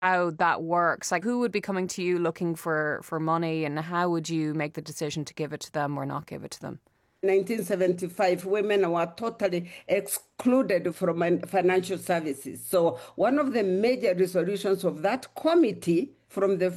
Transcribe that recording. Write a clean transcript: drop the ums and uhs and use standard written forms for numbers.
how that works? Like, who would be coming to you looking for money, and how would you make the decision to give it to them or not give it to them? 1975, women were totally excluded from financial services. So one of the major resolutions of that committee from the